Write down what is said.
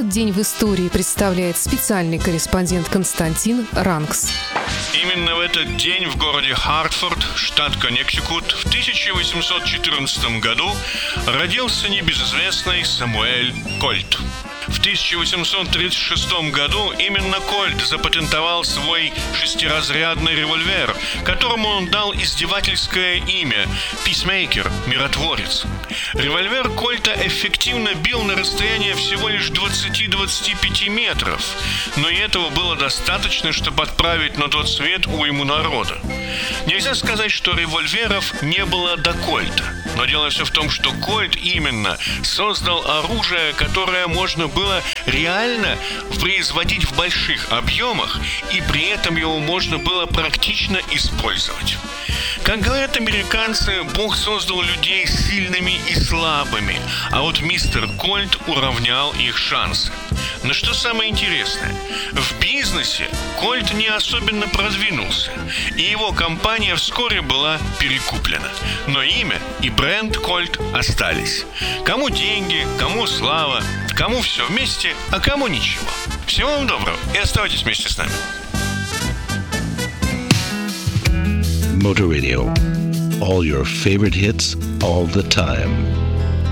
этот день в истории представляет специальный корреспондент Константин Ранкс. Именно в этот день в городе Хартфорд, штат Коннектикут, в 1814 году родился небезызвестный Самуэль Кольт. В 1836 году именно Кольт запатентовал свой шестиразрядный револьвер, которому он дал издевательское имя «Писмейкер» – «Миротворец». Револьвер Кольта эффективно бил на расстояние всего лишь 20-25 метров, но и этого было достаточно, чтобы отправить на тот свет уйму народа. Нельзя сказать, что револьверов не было до Кольта, но дело все в том, что Кольт именно создал оружие, которое можно было реально производить в больших объемах, и при этом его можно было практично использовать. Как говорят американцы, Бог создал людей сильными и слабыми, а вот мистер Кольт уравнял их шансы. Но что самое интересное, в бизнесе Кольт не особенно продвинулся, и его компания вскоре была перекуплена. Но имя и бренд Кольт остались. Кому деньги, кому слава, кому все вместе, а кому ничего. Всего вам доброго и оставайтесь вместе с нами. Motor Radio. All your favorite hits all the time.